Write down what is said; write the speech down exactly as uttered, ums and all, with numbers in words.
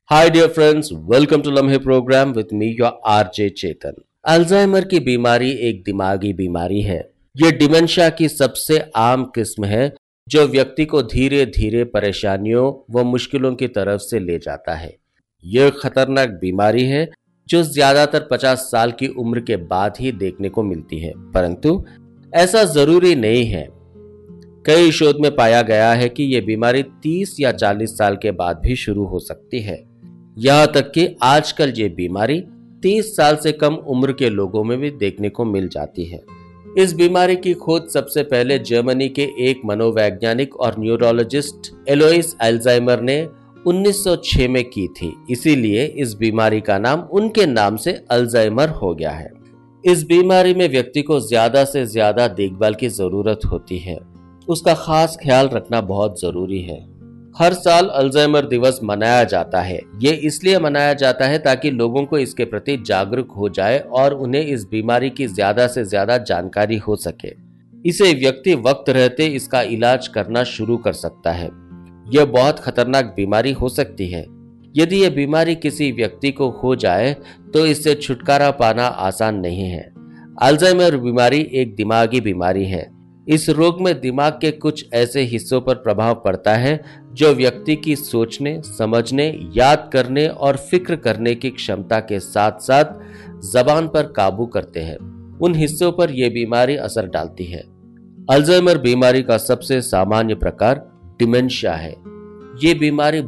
Hi dear friends, welcome to लम्हे programme with me your R J Chetan. Alzheimer की बीमारी एक दिमागी बीमारी है। यह डिमेंशिया की सबसे आम किस्म है जो व्यक्ति को धीरे धीरे परेशानियों व मुश्किलों की तरफ से ले जाता है। यह खतरनाक बीमारी है जो ज्यादातर पचास साल की उम्र के बाद ही देखने को मिलती है, परंतु ऐसा जरूरी नहीं है। कई शोध में पाया गया है कि यह बीमारी तीस या चालीस साल के बाद भी शुरू हो सकती है। यहाँ तक कि आजकल ये बीमारी तीस साल से कम उम्र के लोगों में भी देखने को मिल जाती है। इस बीमारी की खोज सबसे पहले जर्मनी के एक मनोवैज्ञानिक और न्यूरोलॉजिस्ट एलोइस अल्जाइमर ने उन्नीस सौ छह में की थी, इसीलिए इस बीमारी का नाम उनके नाम से अल्जाइमर हो गया है। इस बीमारी में व्यक्ति को ज्यादा से ज्यादा देखभाल की जरूरत होती है। उसका खास ख्याल रखना बहुत जरूरी है। हर साल अल्जाइमर दिवस मनाया जाता है। ये इसलिए मनाया जाता है ताकि लोगों को इसके प्रति जागरूक हो जाए और उन्हें इस बीमारी की ज्यादा से ज्यादा जानकारी हो सके। इसे व्यक्ति वक्त रहते इसका इलाज करना शुरू कर सकता है। यह बहुत खतरनाक बीमारी हो सकती है। यदि यह बीमारी किसी व्यक्ति को हो जाए तो इससे छुटकारा पाना आसान नहीं है। अल्जाइमर बीमारी एक दिमागी बीमारी है। इस रोग में दिमाग के कुछ ऐसे हिस्सों पर प्रभाव पड़ता है जो व्यक्ति की सोचने, समझने, याद करने और फिक्र करने की क्षमता के साथ साथ जबान पर काबू करते हैं। उन हिस्सों पर यह बीमारी असर डालती है। अल्जाइमर बीमारी का सबसे सामान्य प्रकार डिमेंशिया है। ये बीमारी